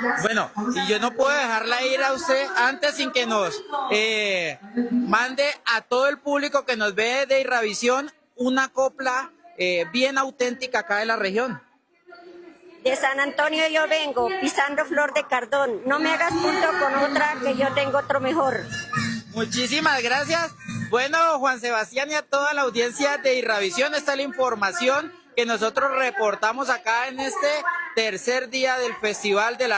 Bueno, y yo no puedo dejarla ir a usted antes sin que nos mande a todo el público que nos ve de Irravisión una copla bien auténtica acá de la región. De San Antonio yo vengo, pisando Flor de Cardón. No me hagas punto con otra, que yo tengo otro mejor. Muchísimas gracias. Bueno, Juan Sebastián y a toda la audiencia de Irravisión, esta es la información que nosotros reportamos acá en este tercer día del Festival de la